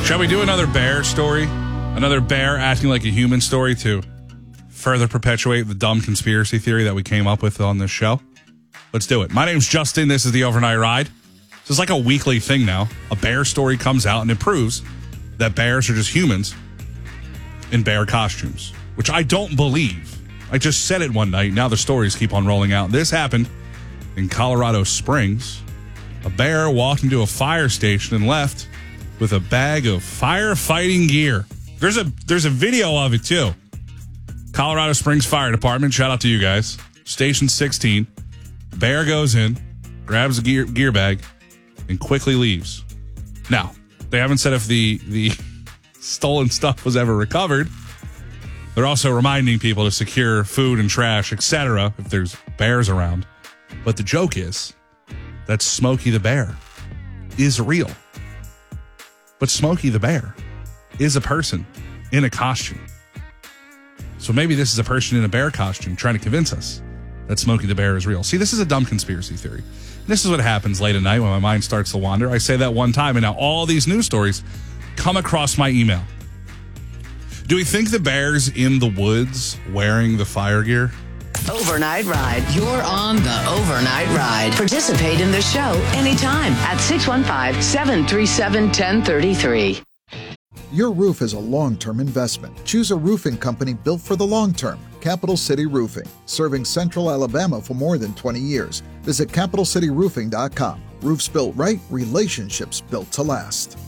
Shall we do another bear story? Another bear acting like a human story to further perpetuate the dumb conspiracy theory that we came up with on this show? Let's do it. My name's Justin. This is the Overnight Ride. This is like a weekly thing now. A bear story comes out and it proves that bears are just humans in bear costumes, which I don't believe. I just said it one night. Now the stories keep on rolling out. This happened in Colorado Springs. A bear walked into a fire station and left with a bag of firefighting gear. There's a video of it too. Colorado Springs Fire Department, shout out to you guys. Station 16. Bear goes in, grabs a gear bag, and quickly leaves. Now, they haven't said if the stolen stuff was ever recovered. They're also reminding people to secure food and trash, etc., if there's bears around. But the joke is that Smokey the Bear is real. But Smokey the Bear is a person in a costume. So maybe this is a person in a bear costume trying to convince us that Smokey the Bear is real. See, this is a dumb conspiracy theory. This is what happens late at night when my mind starts to wander. I say that one time, and now all these news stories come across my email. Do we think the bear's in the woods wearing the fire gear? Overnight Ride. You're on the Overnight Ride. Participate in the show anytime at 615-737-1033. Your roof is a long-term investment. Choose a roofing company built for the long term. Capital City Roofing, serving Central Alabama for more than 20 years. Visit CapitalCityRoofing.com. Roofs built right, relationships built to last.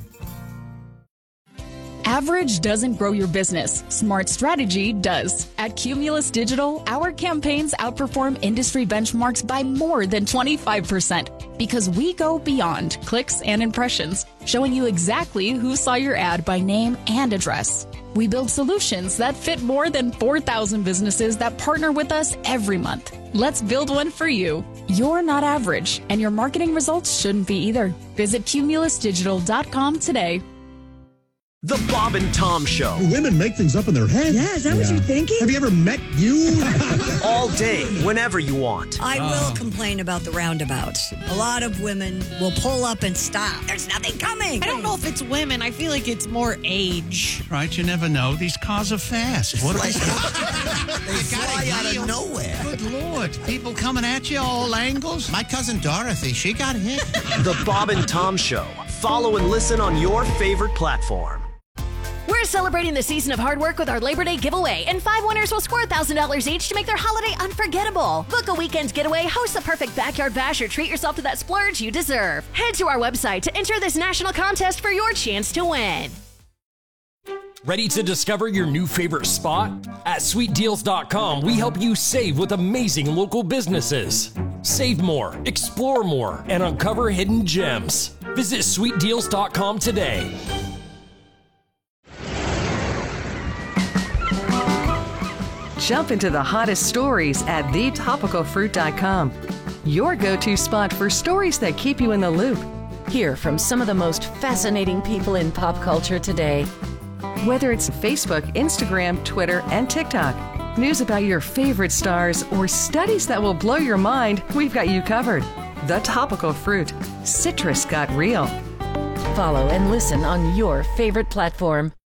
Average doesn't grow your business. Smart strategy does. At Cumulus Digital, our campaigns outperform industry benchmarks by more than 25% because we go beyond clicks and impressions, showing you exactly who saw your ad by name and address. We build solutions that fit more than 4,000 businesses that partner with us every month. Let's build one for you. You're not average, and your marketing results shouldn't be either. Visit cumulusdigital.com today. The Bob and Tom Show. Women make things up in their head. Yeah, is that what you're thinking? Have you ever met you? All day, whenever you want. I will complain about the roundabouts. A lot of women will pull up and stop. There's nothing coming. I don't know if it's women. I feel like it's more age. Right, you never know. These cars are fast. What They fly out of nowhere. Good Lord. People coming at you all angles. My cousin Dorothy, she got hit. The Bob and Tom Show. Follow and listen on your favorite platform. We're celebrating the season of hard work with our Labor Day giveaway, and 5 winners will score $1,000 each to make their holiday unforgettable. Book a weekend getaway, host the perfect backyard bash, or treat yourself to that splurge you deserve. Head to our website to enter this national contest for your chance to win. Ready to discover your new favorite spot? At sweetdeals.com, we help you save with amazing local businesses. Save more, explore more, and uncover hidden gems. Visit sweetdeals.com today. Jump into the hottest stories at thetopicalfruit.com. Your go-to spot for stories that keep you in the loop. Hear from some of the most fascinating people in pop culture today. Whether it's Facebook, Instagram, Twitter, and TikTok, news about your favorite stars, or studies that will blow your mind, we've got you covered. The Topical Fruit. Citrus got real. Follow and listen on your favorite platform.